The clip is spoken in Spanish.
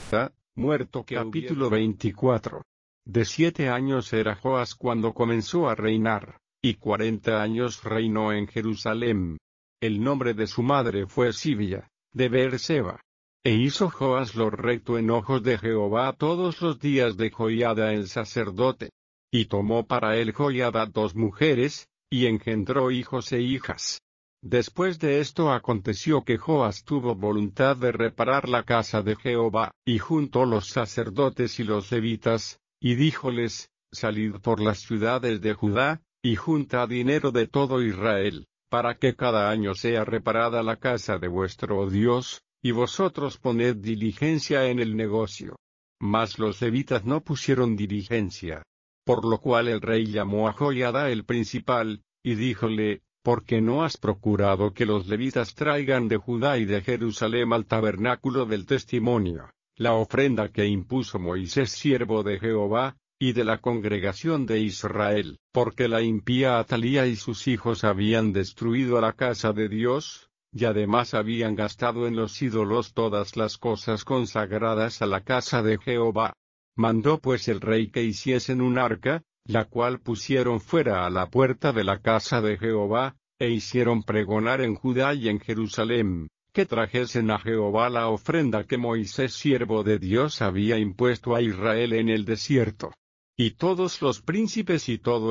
Muerto que Capítulo 24. De 7 años era Joas cuando comenzó a reinar, y 40 años reinó en Jerusalén. El nombre de su madre fue Sibia, de Beerseba. E hizo Joas lo recto en ojos de Jehová todos los días de Joiada el sacerdote. Y tomó para él Joiada 2 mujeres, y engendró hijos e hijas. Después de esto aconteció que Joas tuvo voluntad de reparar la casa de Jehová, y juntó los sacerdotes y los levitas, y díjoles: Salid por las ciudades de Judá, y junta dinero de todo Israel, para que cada año sea reparada la casa de vuestro Dios, y vosotros poned diligencia en el negocio. Mas los levitas no pusieron diligencia. Por lo cual el rey llamó a Joiada el principal, y díjole: ¿Por qué no has procurado que los levitas traigan de Judá y de Jerusalén al tabernáculo del testimonio la ofrenda que impuso Moisés siervo de Jehová, y de la congregación de Israel? Porque la impía Atalía y sus hijos habían destruido la casa de Dios, y además habían gastado en los ídolos todas las cosas consagradas a la casa de Jehová. Mandó pues el rey que hiciesen un arca, la cual pusieron fuera a la puerta de la casa de Jehová, e hicieron pregonar en Judá y en Jerusalén, que trajesen a Jehová la ofrenda que Moisés siervo de Dios había impuesto a Israel en el desierto. Y todos los príncipes y todo